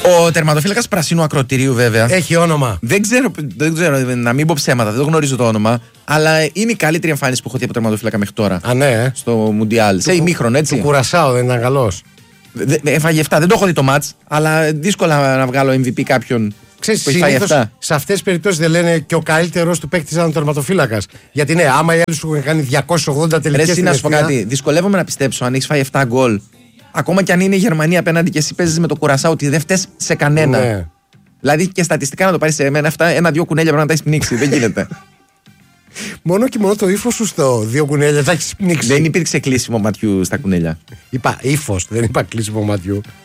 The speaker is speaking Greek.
Ο τερματοφύλακας πρασίνου ακροτηρίου, βέβαια. Έχει όνομα. Δεν ξέρω, να μην πω ψέματα, δεν το γνωρίζω το όνομα. Αλλά είναι η καλύτερη εμφάνιση που έχω δει από τερματοφύλακα μέχρι τώρα. Α, ναι. Στο Μουντιάλ. Σε ημίχρονο, έτσι. Του Κουρασάου δεν ήταν καλός. Έφαγε 7. Δεν το έχω δει το μάτς, αλλά δύσκολα να βγάλω MVP κάποιον. Ξέρεις, που έχει φάει συνήθως 7. σε αυτές τις περιπτώσεις δεν λένε και ο καλύτερος του παίκτης ήταν ο τερματοφύλακας. Γιατί ναι, άμα οι άλλοι σου έχουν κάνει 280 τελικές. Ρε, να σου πω κάτι. Δυσκολεύομαι να πιστέψω αν έχει φάει 7 γκολ. Ακόμα κι αν είναι η Γερμανία απέναντι και εσύ παίζεις με το Κουρασάου, ότι δεν φταίς σε κανένα. Ναι. Δηλαδή και στατιστικά να το πάρεις σε μένα, ένα-δυο κουνέλια πρέπει να τα έχεις πνίξει. Δεν γίνεται. Μόνο και μόνο το ύφος σου στο δύο κουνέλια θα έχεις πνίξει. Δεν υπήρξε κλείσιμο ματιού στα κουνέλια. Είπα ύφος, δεν είπα κλείσιμο ματιού.